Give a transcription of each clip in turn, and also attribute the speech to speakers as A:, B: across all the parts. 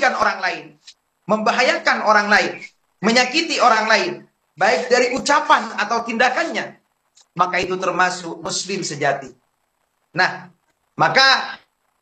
A: merugikan orang lain, membahayakan orang lain, menyakiti orang lain, baik dari ucapan atau tindakannya, maka itu termasuk muslim sejati. Nah, maka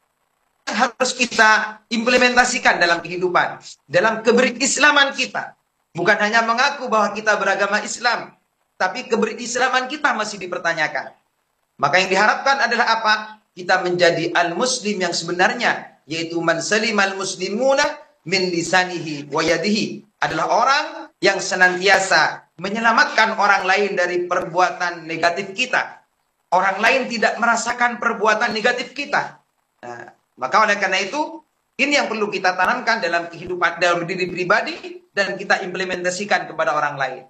A: harus kita implementasikan dalam kehidupan, dalam keberislaman kita. Bukan hanya mengaku bahwa kita beragama Islam, tapi keberislaman kita masih dipertanyakan. Maka yang diharapkan adalah apa? Kita menjadi al-muslim yang sebenarnya, yaitu man salimal muslimuna min lisanihi wa yadihi, adalah orang yang senantiasa menyelamatkan orang lain dari perbuatan negatif kita. Orang lain tidak merasakan perbuatan negatif kita. Nah, maka oleh karena itu, ini yang perlu kita tanamkan dalam kehidupan, dalam diri pribadi, dan kita implementasikan kepada orang lain.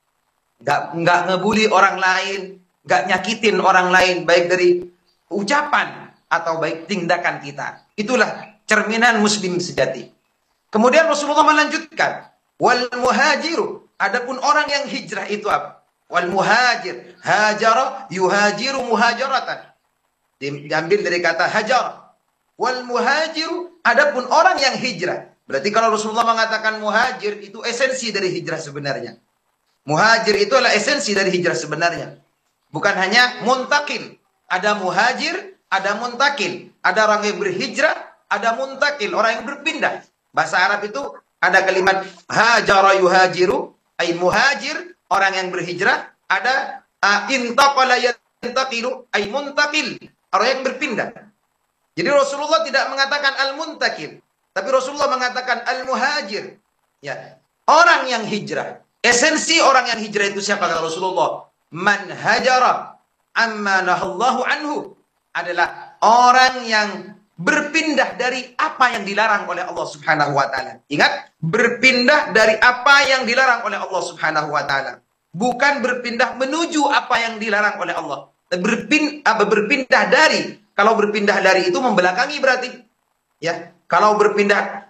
A: Nggak ngebully orang lain, nggak nyakitin orang lain, baik dari ucapan atau baik tindakan kita. Itulah cerminan muslim sejati. Kemudian Rasulullah melanjutkan, wal muhajiru, adapun orang yang hijrah itu apa? Wal muhajir, hajara yuhajiru muhajaratan. Diambil dari kata hajar. Wal muhajiru, adapun orang yang hijrah. Berarti kalau Rasulullah mengatakan muhajir, itu esensi dari hijrah sebenarnya. Muhajir itu adalah esensi dari hijrah sebenarnya. Bukan hanya muntakil. Ada muhajir, ada muntakil. Ada orang yang berhijrah, ada muntakil, orang yang berpindah. Bahasa Arab itu ada kalimat hajara yuhajiru, ay muhajir, orang yang berhijrah. Ada intaqala yantaqilu, ay muntakil, orang yang berpindah. Jadi Rasulullah tidak mengatakan al-muntakil, tapi Rasulullah mengatakan al-muhajir. Ya, orang yang hijrah. Esensi orang yang hijrah itu siapa kata Rasulullah? Man hajara amma nahallahu anhu, adalah orang yang berpindah dari apa yang dilarang oleh Allah Subhanahu wa taala. Ingat, berpindah dari apa yang dilarang oleh Allah Subhanahu wa taala. Bukan berpindah menuju apa yang dilarang oleh Allah. Berpindah dari. Kalau berpindah dari itu membelakangi berarti. Ya, kalau berpindah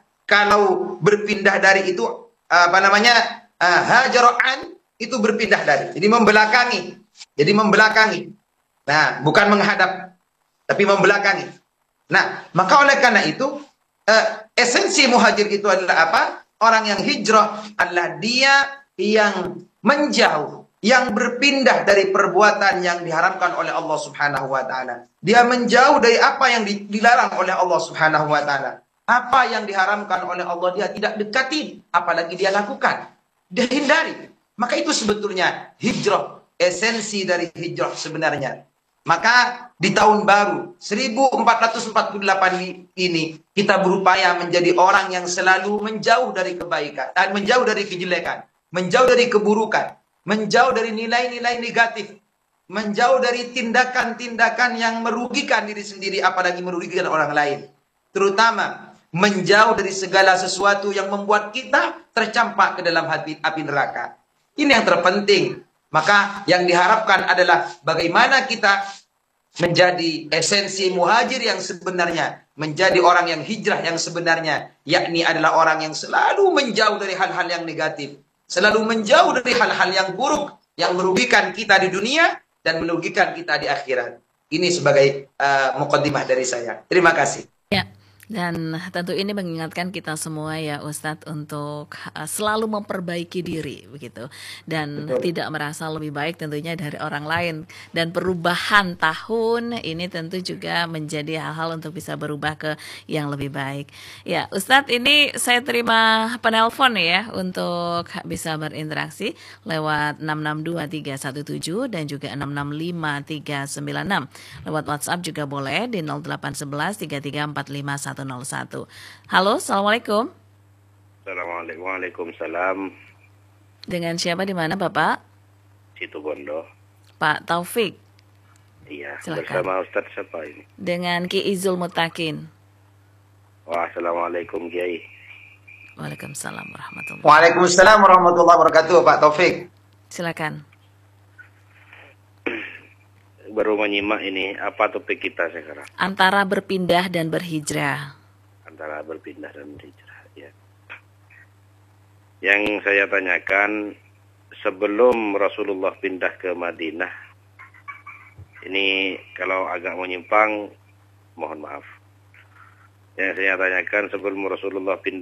A: dari itu hajaraan, itu berpindah dari. Jadi membelakangi. Nah, bukan menghadap, tapi membelakangi. Nah, maka oleh karena itu esensi muhajir itu adalah apa? Orang yang hijrah adalah dia yang menjauh, yang berpindah dari perbuatan yang diharamkan oleh Allah Subhanahu wa taala. Dia menjauh dari apa yang dilarang oleh Allah Subhanahu wa taala. Apa yang diharamkan oleh Allah dia tidak dekati, apalagi dia lakukan. Dia hindari. Maka itu sebetulnya hijrah, esensi dari hijrah sebenarnya. Maka di tahun baru 1448 ini kita berupaya menjadi orang yang selalu menjauh dari kebaikan dan menjauh dari kejelekan, menjauh dari keburukan, menjauh dari nilai-nilai negatif, menjauh dari tindakan-tindakan yang merugikan diri sendiri apalagi merugikan orang lain. Terutama menjauh dari segala sesuatu yang membuat kita tercampak ke dalam api neraka. Ini yang terpenting. Maka yang diharapkan adalah bagaimana kita menjadi esensi muhajir yang sebenarnya, menjadi orang yang hijrah yang sebenarnya, yakni adalah orang yang selalu menjauh dari hal-hal yang negatif, selalu menjauh dari hal-hal yang buruk yang merugikan kita di dunia dan merugikan kita di akhirat. Ini sebagai muqaddimah dari saya. Terima kasih.
B: Ya. Dan tentu ini mengingatkan kita semua ya Ustadz untuk selalu memperbaiki diri begitu, dan tidak merasa lebih baik tentunya dari orang lain. Dan perubahan tahun ini tentu juga menjadi hal-hal untuk bisa berubah ke yang lebih baik. Ya Ustadz, ini saya terima penelpon ya untuk bisa berinteraksi lewat 662-317 dan juga 665-396. Lewat WhatsApp juga boleh di 0811-3345-101. Halo, assalamualaikum.
C: Assalamualaikum. Waalaikumsalam.
B: Dengan siapa di mana Bapak?
C: Situbondo.
B: Pak Taufik.
C: Iya.
B: Silakan.
C: Bersama Ustadz siapa ini?
B: Dengan Ki Izul Mutakin.
C: Assalamualaikum Kiai.
B: Waalaikumsalam warahmatullahi.
A: Waalaikumsalam warahmatullahi wabarakatuh, Pak Taufik.
B: Silakan.
C: Baru menyimak ini, apa topik kita sekarang?
B: Antara berpindah dan berhijrah.
C: Antara berpindah dan berhijrah, ya. Yang saya tanyakan, sebelum Rasulullah pindah ke Madinah, ini kalau agak menyimpang, mohon maaf. Yang saya tanyakan, sebelum Rasulullah pindah